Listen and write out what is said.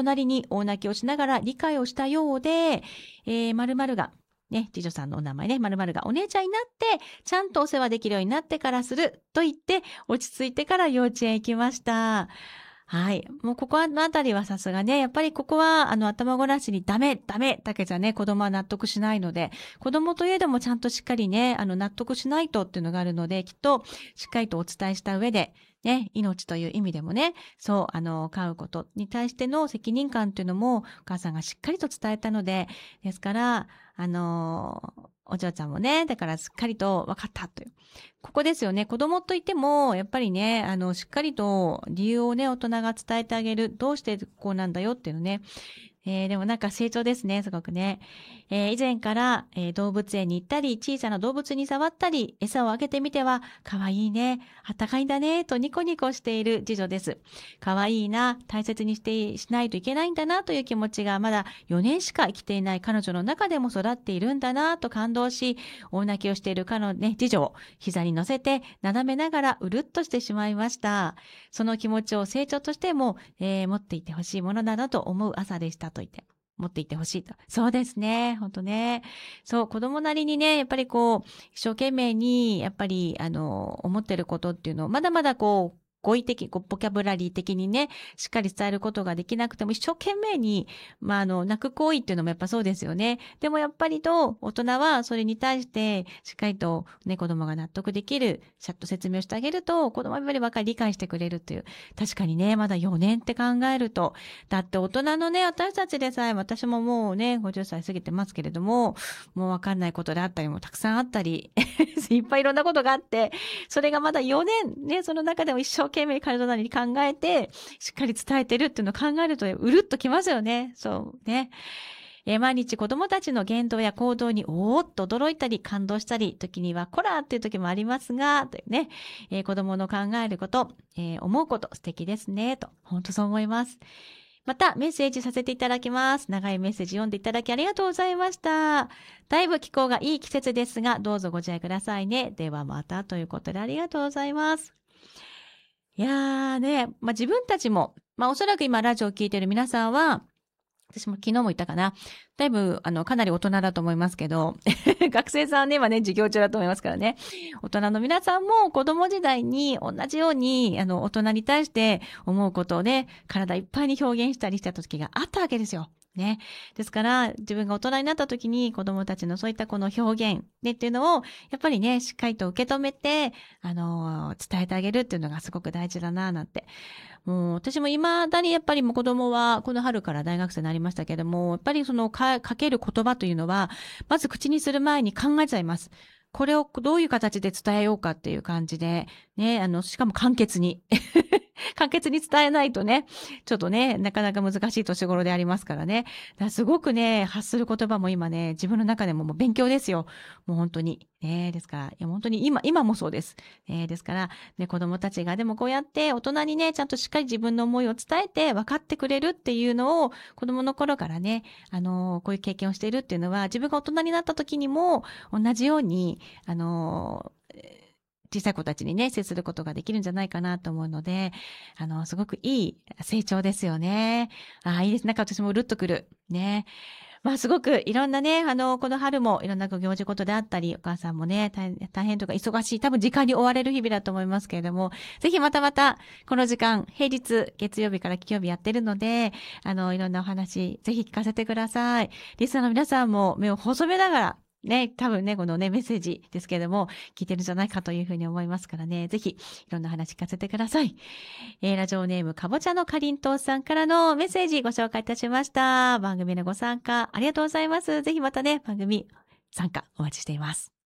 なりに大泣きをしながら理解をしたようで、〇〇が、ね、次女さんのお名前ね、〇〇がお姉ちゃんになって、ちゃんとお世話できるようになってからすると言って、落ち着いてから幼稚園行きました。はい。もうここのあたりはさすがね、やっぱりここは、頭ごなしにダメだけじゃね、子供は納得しないので、子供といえどもちゃんとしっかりね、納得しないとっていうのがあるので、きっとしっかりとお伝えした上で、ね、命という意味でもね、そう、飼うことに対しての責任感っていうのも、お母さんがしっかりと伝えたので、ですから、お嬢ちゃんもね、だからしっかりと分かったという。ここですよね。子供といっても、やっぱりね、しっかりと理由をね、大人が伝えてあげる。どうしてこうなんだよっていうのね。でもなんか成長ですね、すごくね。以前から、動物園に行ったり、小さな動物に触ったり、餌をあげてみては、かわいいね、あったかいんだね、とニコニコしている次女です。かわいいな、大切にしないといけないんだな、という気持ちがまだ4年しか生きていない彼女の中でも育っているんだな、と感動し、大泣きをしている次女を膝に乗せて、なだめながらうるっとしてしまいました。その気持ちを成長としても、持っていてほしいものだなと思う朝でしたと言って。持っていってほしいと。そうですね。ほんとね。そう、子供なりにね、やっぱりこう、一生懸命に、やっぱり、思ってることっていうのを、まだまだこう、語彙的、ボキャブラリー的にね、しっかり伝えることができなくても、一生懸命に、泣く行為っていうのもやっぱそうですよね。でもやっぱり大人はそれに対して、しっかりとね、子供が納得できる、ちゃんと説明をしてあげると、子供はやっぱり理解してくれるっていう。確かにね、まだ4年って考えると、だって大人のね、私たちでさえ、私ももうね、50歳過ぎてますけれども、もうわかんないことであったりもたくさんあったり、いっぱいいろんなことがあって、それがまだ4年、ね、その中でも一生懸命体なりに考えて、しっかり伝えてるっていうのを考えると、うるっときますよね。そうね。毎日子供たちの言動や行動におーっと驚いたり感動したり、時にはコラーっていう時もありますが、というね、子供の考えること、思うこと素敵ですね、と。本当そう思います。またメッセージさせていただきます。長いメッセージ読んでいただきありがとうございました。だいぶ気候がいい季節ですが、どうぞご自愛くださいね。ではまたということでありがとうございます。いやーね、自分たちも、おそらく今ラジオを聞いている皆さんは、私も昨日も言ったかな。だいぶ、かなり大人だと思いますけど、学生さんはね、今ね、授業中だと思いますからね。大人の皆さんも子供時代に同じように、大人に対して思うことをね、体いっぱいに表現したりした時があったわけですよ。ね。ですから、自分が大人になった時に子供たちのそういったこの表現でっていうのを、やっぱりね、しっかりと受け止めて、伝えてあげるっていうのがすごく大事だな、なんて。もう私も未だにやっぱりもう子供はこの春から大学生になりましたけども、やっぱりそのかける言葉というのは、まず口にする前に考えちゃいます。これをどういう形で伝えようかっていう感じで、ね、しかも簡潔に。簡潔に伝えないとね、ちょっとね、なかなか難しい年頃でありますからね。だからすごくね、発する言葉も今ね、自分の中でももう勉強ですよ。もう本当に。ですから、いや本当に今もそうです。ですから、ね、子供たちがでもこうやって大人にね、ちゃんとしっかり自分の思いを伝えて分かってくれるっていうのを、子供の頃からね、こういう経験をしているっていうのは、自分が大人になった時にも同じように、小さい子たちにね、接することができるんじゃないかなと思うので、すごくいい成長ですよね。いいです。なんか私もうるっとくる。ね。すごくいろんなね、この春もいろんな行事事であったり、お母さんもね、大変とか忙しい、多分時間に追われる日々だと思いますけれども、ぜひまた、この時間、平日、月曜日から金曜日やってるので、いろんなお話、ぜひ聞かせてください。リスナーの皆さんも目を細めながら、ね、多分ね、このね、メッセージですけれども、聞いてるんじゃないかというふうに思いますからね、ぜひ、いろんな話聞かせてください。ラジオネーム、かぼちゃのかりんとうさんからのメッセージご紹介いたしました。番組のご参加、ありがとうございます。ぜひまたね、番組参加お待ちしています。